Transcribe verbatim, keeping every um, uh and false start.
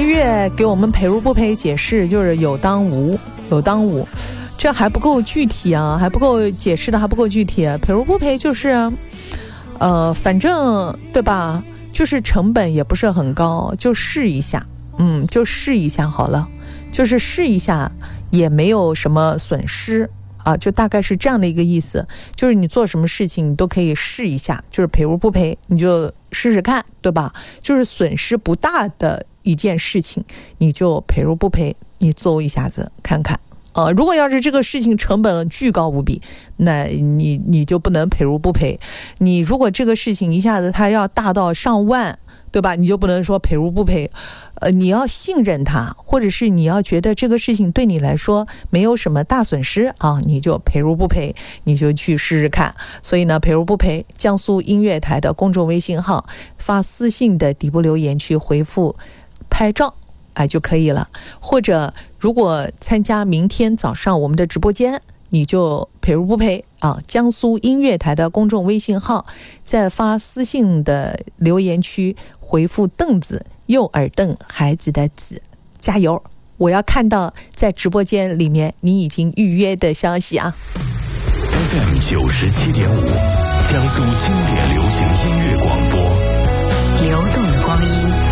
月给我们赔如不赔解释就是有当无，有当无，这还不够具体啊，还不够解释的还不够具体。赔如不赔就是呃，反正对吧，就是成本也不是很高，就试一下，嗯，就试一下好了，就是试一下也没有什么损失啊，就大概是这样的一个意思，就是你做什么事情你都可以试一下，就是赔如不赔，你就试试看，对吧？就是损失不大的一件事情，你就赔如不赔，你做一下子看看。呃，如果要是这个事情成本巨高无比，那你你就不能赔如不赔。你如果这个事情一下子它要大到上万，对吧？你就不能说赔如不赔。呃，你要信任它，或者是你要觉得这个事情对你来说没有什么大损失啊，你就赔如不赔，你就去试试看。所以呢，赔如不赔，江苏音乐台的公众微信号发私信的底部留言区回复拍照哎就可以了。或者如果参加明天早上我们的直播间，你就赔如不赔啊！江苏音乐台的公众微信号，在发私信的留言区回复凳子，右耳凳孩子的子，加油！我要看到在直播间里面你已经预约的消息啊。 F M 九十七点五，江苏经典流行音乐广播， 流动的光阴。